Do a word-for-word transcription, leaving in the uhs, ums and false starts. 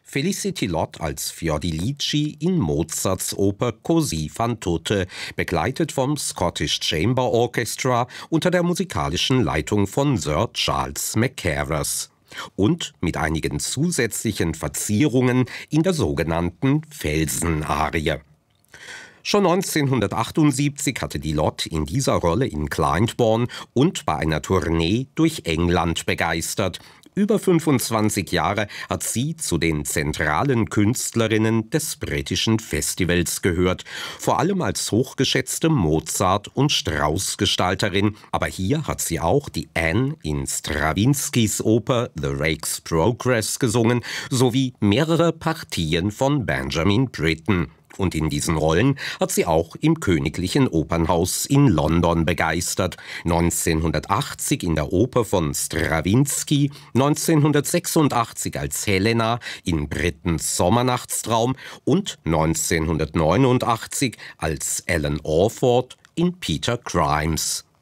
Felicity Lott als Fiordilici in Mozarts Oper Così fan tutte, begleitet vom Scottish Chamber Orchestra unter der musikalischen Leitung von Sir Charles Mackerras. Und mit einigen zusätzlichen Verzierungen in der sogenannten Felsenarie. Schon neunzehnhundertachtundsiebzig hatte die Lott in dieser Rolle in Glyndebourne und bei einer Tournee durch England begeistert. Über fünfundzwanzig Jahre hat sie zu den zentralen Künstlerinnen des britischen Festivals gehört, vor allem als hochgeschätzte Mozart- und Strauss-Gestalterin. Aber hier hat sie auch die Anne in Strawinskys Oper The Rake's Progress gesungen, sowie mehrere Partien von Benjamin Britten. Und in diesen Rollen hat sie auch im Königlichen Opernhaus in London begeistert. neunzehnhundertachtzig in der Oper von Strawinsky, neunzehnhundertsechsundachtzig als Helena in Brittens Sommernachtstraum und neunzehnhundertneunundachtzig als Ellen Orford in Peter Grimes.